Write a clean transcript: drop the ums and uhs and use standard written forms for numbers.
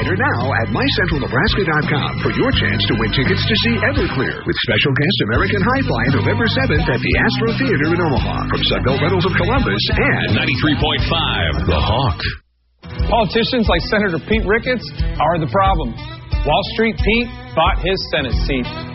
Enter now at mycentralnebraska.com for your chance to win tickets to see Everclear with special guest American Hi-Fi November 7th at the Astro Theater in Omaha from Sunbelt Rentals of Columbus and 93.5 The Hawk. Politicians like Senator Pete Ricketts are the problem. Wall Street Pete bought his Senate seat.